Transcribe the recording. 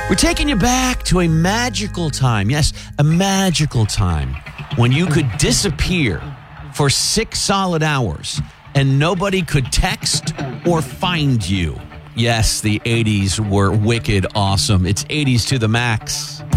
We're taking you back to a magical time. Yes, a magical time when you could disappear for 6 solid hours and nobody could text or find you. Yes, the 80s were wicked awesome. It's 80s to the max.